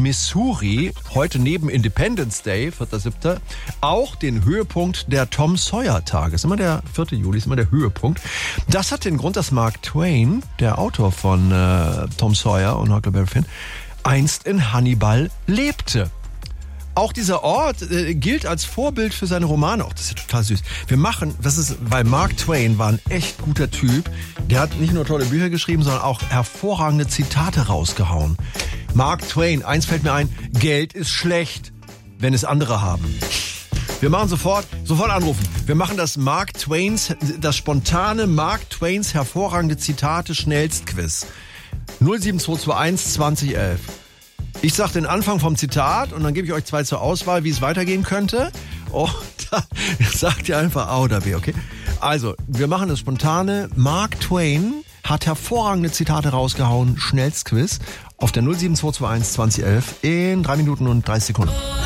Missouri, heute neben Independence Day, 4.7., auch den Höhepunkt der Tom Sawyer-Tage. Ist immer der 4. Juli, ist immer der Höhepunkt. Das hat den Grund, dass Mark Twain, der Autor von Tom Sawyer und Huckleberry Finn, einst in Hannibal lebte. Auch dieser Ort gilt als Vorbild für seine Romane. Auch das ist ja total süß. Weil Mark Twain war ein echt guter Typ. Der hat nicht nur tolle Bücher geschrieben, sondern auch hervorragende Zitate rausgehauen. Mark Twain, eins fällt mir ein, Geld ist schlecht, wenn es andere haben. Wir machen sofort anrufen. Wir machen das spontane Mark Twains hervorragende Zitate Schnellstquiz. 07221 2011. Ich sage den Anfang vom Zitat und dann gebe ich euch 2 zur Auswahl, wie es weitergehen könnte. Und dann sagt ihr einfach A oder B, okay? Also, wir machen das spontane. Mark Twain hat hervorragende Zitate rausgehauen. Schnellstquiz auf der 07221 2011 in 3 Minuten und 30 Sekunden.